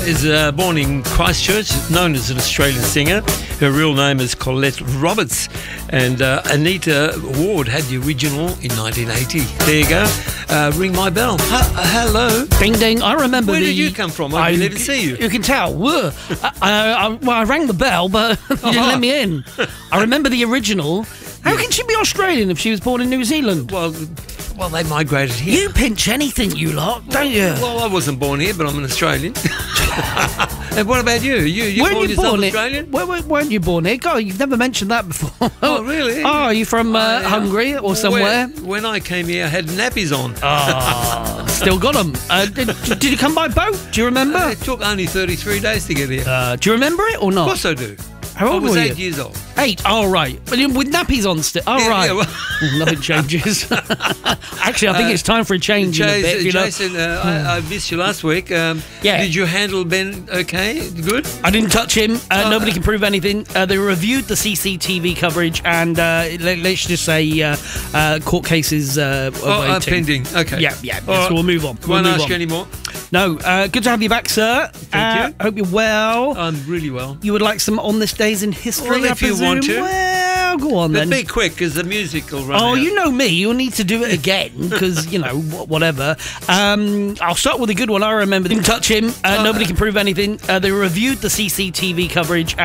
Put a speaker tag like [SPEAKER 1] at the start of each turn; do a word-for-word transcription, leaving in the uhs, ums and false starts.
[SPEAKER 1] Is uh, born in Christchurch, known as an Australian singer. Her real name is Colette Roberts, and uh, Anita Ward had the original in nineteen eighty. There you go. Uh, ring my bell. Ha- hello.
[SPEAKER 2] Ding ding. I remember.
[SPEAKER 1] Where
[SPEAKER 2] the,
[SPEAKER 1] did you come from? I didn't even see you.
[SPEAKER 2] You can tell. Whoa. I, I, I, well, I rang the bell, but you didn't
[SPEAKER 1] Uh-huh.
[SPEAKER 2] let me in. I remember the original. How can she be Australian if she was born in New Zealand?
[SPEAKER 1] Well, well, they migrated here.
[SPEAKER 2] You pinch anything, you lot, don't you?
[SPEAKER 1] Well, I wasn't born here, but I'm an Australian. And what about you? You, you
[SPEAKER 2] weren't
[SPEAKER 1] call
[SPEAKER 2] you
[SPEAKER 1] yourself
[SPEAKER 2] born
[SPEAKER 1] Australian?
[SPEAKER 2] Here? Where, weren't you born here? God, you've never mentioned that before.
[SPEAKER 1] Oh, really?
[SPEAKER 2] Oh, are you from uh,
[SPEAKER 1] I, uh,
[SPEAKER 2] Hungary or somewhere?
[SPEAKER 1] When, when I came here, I had nappies on.
[SPEAKER 2] Oh, still got them. Uh, did, did you come by boat? Do you remember?
[SPEAKER 1] Uh, it took only thirty-three days to get here.
[SPEAKER 2] Uh, do you remember it or
[SPEAKER 1] Of
[SPEAKER 2] not?
[SPEAKER 1] course I do.
[SPEAKER 2] How old
[SPEAKER 1] I was
[SPEAKER 2] were
[SPEAKER 1] eight
[SPEAKER 2] you?
[SPEAKER 1] years old.
[SPEAKER 2] Eight. Oh, right. But with nappies on still. Oh,
[SPEAKER 1] Yeah,
[SPEAKER 2] right.
[SPEAKER 1] yeah, well-
[SPEAKER 2] Nothing changes. Actually, I think
[SPEAKER 1] Uh,
[SPEAKER 2] it's time for a change in a
[SPEAKER 1] Jason,
[SPEAKER 2] bit. You know?
[SPEAKER 1] Jason uh, I, I missed you last week. Um,
[SPEAKER 2] Yeah.
[SPEAKER 1] Did you handle Ben okay? Good?
[SPEAKER 2] I didn't touch him. Uh,
[SPEAKER 1] Oh.
[SPEAKER 2] nobody can prove anything. Uh, they reviewed the C C T V coverage, and uh, let, let's just say uh, uh, court cases uh,
[SPEAKER 1] Oh, uh,
[SPEAKER 2] awaiting.
[SPEAKER 1] pending. Okay.
[SPEAKER 2] Yeah, yeah.
[SPEAKER 1] All
[SPEAKER 2] So
[SPEAKER 1] right.
[SPEAKER 2] we'll move on. We'll
[SPEAKER 1] Won't
[SPEAKER 2] move
[SPEAKER 1] ask
[SPEAKER 2] on.
[SPEAKER 1] you anymore.
[SPEAKER 2] No, uh, good to have you back, sir.
[SPEAKER 1] Thank
[SPEAKER 2] uh, Hope you're well.
[SPEAKER 1] I'm really well.
[SPEAKER 2] You would like some on this days in history?
[SPEAKER 1] Well,
[SPEAKER 2] I
[SPEAKER 1] if you want
[SPEAKER 2] presume?
[SPEAKER 1] to.
[SPEAKER 2] Well, go on
[SPEAKER 1] But
[SPEAKER 2] then.
[SPEAKER 1] be quick, because the music will run
[SPEAKER 2] Oh,
[SPEAKER 1] out.
[SPEAKER 2] you know me. You'll need to do it again because, you know, wh- whatever. Um, I'll start with a good one. I remember. Didn't touch him. Uh,
[SPEAKER 1] Oh.
[SPEAKER 2] Nobody can prove anything. Uh, they reviewed the C C T V coverage.